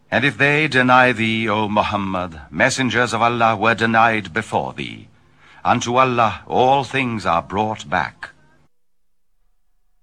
And if they deny thee, O Muhammad, messengers of Allah were denied before thee. Unto Allah all things are brought back.